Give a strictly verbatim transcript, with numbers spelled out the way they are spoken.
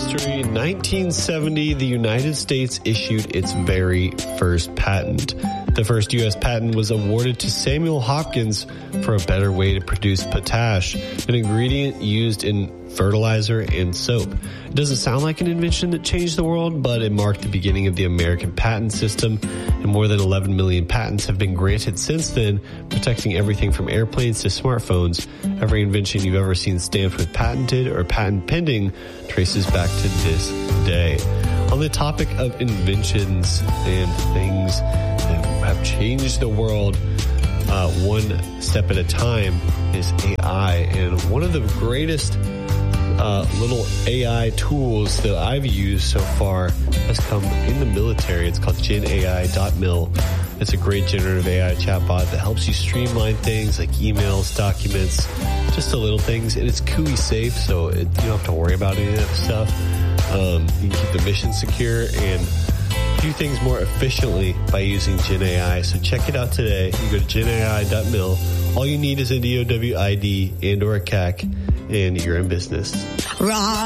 history. nineteen seventy, the United States issued its very first patent. The first U S patent was awarded to Samuel Hopkins for a better way to produce potash, an ingredient used in fertilizer and soap. It doesn't sound like an invention that changed the world, but it marked the beginning of the American patent system, and more than eleven million patents have been granted since then, protecting everything from airplanes to smartphones. Every invention you've ever seen stamped with patented or patent pending traces back to this day. On the topic of inventions and things that have changed the world, uh, one step at a time is A I. And one of the greatest uh, little A I tools that I've used so far has come in the military. It's called gen A I dot mil. It's a great generative A I chatbot that helps you streamline things like emails, documents, just the little things. And it's C U I safe, so it, you don't have to worry about any of that stuff. Um, you can keep the mission secure and do things more efficiently by using Gen A I. So check it out today. You go to gen A I dot mil. All you need is a D O W I D and or a C A C, and you're in business.